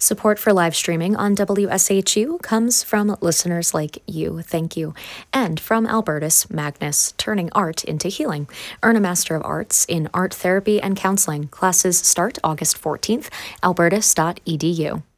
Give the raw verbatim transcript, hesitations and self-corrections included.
Support for live streaming on W S H U comes from listeners like you, thank you, and from Albertus Magnus, turning art into healing. Earn a Master of Arts in Art Therapy and Counseling. Classes start August fourteenth, albertus dot e d u.